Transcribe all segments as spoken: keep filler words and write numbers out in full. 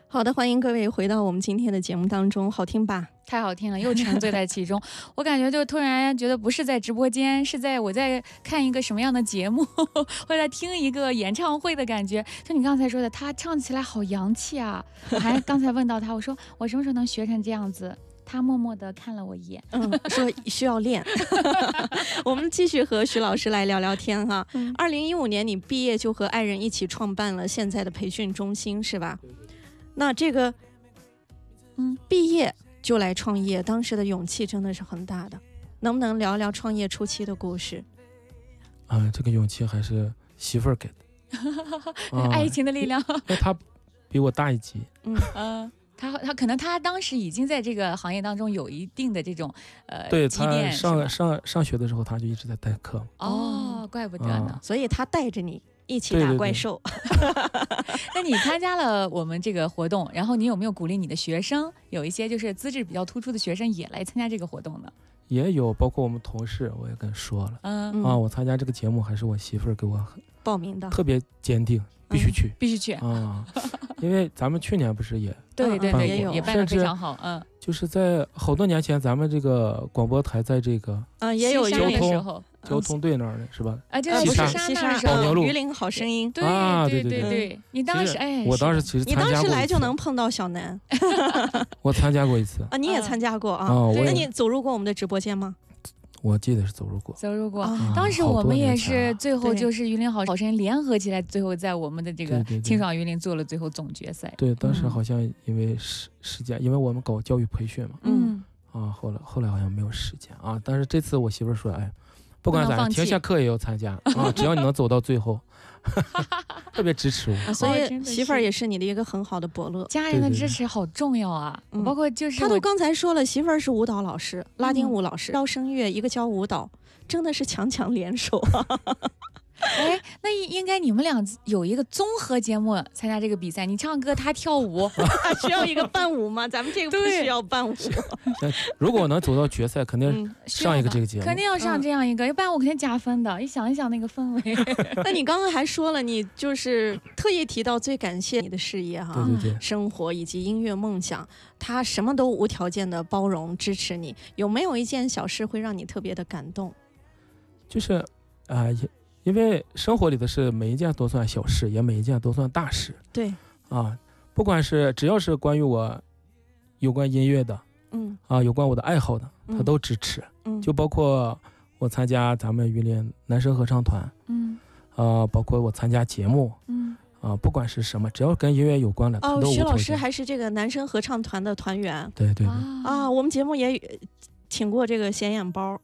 好的，欢迎各位回到我们今天的节目当中，好听吧？ 太好听了，又沉醉在其中。我感觉就突然觉得不是在直播间，是在我在看一个什么样的节目，或者在听一个演唱会的感觉。就你刚才说的，他唱起来好洋气啊！我还刚才问到他，我说我什么时候能学成这样子？他默默地看了我一眼， 嗯，说需要练。我们继续和徐老师来聊聊天哈。二零一五年你毕业就和爱人一起创办了现在的培训中心，是吧？那这个，嗯，毕业就来创业，当时的勇气真的是很大的。能不能聊聊创业初期的故事？ 啊、呃，这个勇气还是媳妇儿给的。 啊、爱情的力量。 因为他比我大一级。 嗯嗯。他他可能他当时已经在这个行业当中有一定的这种呃对， 积淀， 他上上上学的时候他就一直在代课。 哦，怪不得呢、 嗯， 所以他带着你一起打怪兽。 对对对那你参加了我们这个活动，然后你有没有鼓励你的学生，有一些就是资质比较突出的学生也来参加这个活动呢？ 也有，包括我们同事，我也跟说了。 嗯啊，我参加这个节目还是我媳妇儿给我报名的， 特别坚定，必须去， 嗯、必须去啊！因为咱们去年不是也对对对也有也办得非常好，嗯， 就是在好多年前，咱们这个广播台在这个啊也有交的时候， 交通队那儿的是吧？ 啊，这是西山保宁路榆林好声音， 对对对对对，你当时哎， 我当时其实你当时来就能碰到小南， 我参加过一次啊，你也参加过啊？那你走入过我们的直播间吗？ 我记得是走入过， 走入过。啊、当时我们也是最后就是榆林好声音联合起来，最后在我们的这个清爽榆林做了最后总决赛。 对，当时好像因为时时间，因为我们搞教育培训嘛， 嗯啊，后来后来好像没有时间啊。但是这次我媳妇说，哎，不管咋样，停下课也要参加啊，只要你能走到最后。特别支持我、 啊，所以媳妇儿也是你的一个很好的伯乐。 家人的支持好重要啊， 对对对， 包括就是他都刚才说了，媳妇儿是舞蹈老师，拉丁舞老师，教声乐，一个教舞蹈，真的是强强联手啊。 哎，那应该你们俩有一个综合节目参加这个比赛，你唱歌，他跳舞， 需要一个伴舞吗？咱们这个不需要伴舞。 如果我能走到决赛，肯定上一个这个节目， 肯定要上这样一个，要不然我肯定加分的。你想一想那个氛围。 那你刚刚还说了，你就是特意提到最感谢你的事业哈， 对对对， 生活以及音乐梦想，他什么都无条件的包容支持你。有没有一件小事会让你特别的感动？ 就是啊、呃因为生活里的事，每一件都算小事，也每一件都算大事。 对， 啊，不管是只要是关于我有关音乐的， 嗯， 啊，有关我的爱好的，他都支持。 嗯， 就包括我参加咱们榆林男生合唱团， 嗯， 啊，包括我参加节目， 嗯， 啊，不管是什么，只要跟音乐有关的， 哦， 都徐老师还是这个男生合唱团的团员。 对对对。 啊，我们节目也请过这个显眼包。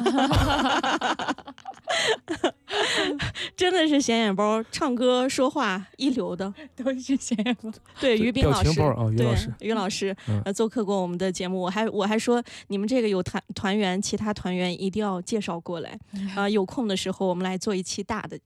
真的是显眼包，唱歌说话一流的， 都是显眼包。 对，于斌老师， 哦，于老师， 于老师，呃，做客过我们的节目，我还我还说你们这个有团团员，其他团员一定要介绍过来，啊、呃，有空的时候我们来做一期大的